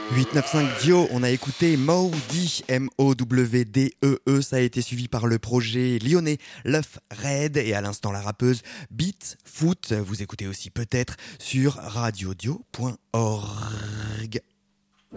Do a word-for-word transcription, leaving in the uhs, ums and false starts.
huit neuf cinq Dio, on a écouté Mowdy, M O W D E E, ça a été suivi par le projet lyonnais Love Red et à l'instant la rappeuse Beat Foot. Vous écoutez aussi peut-être sur radiodio point org.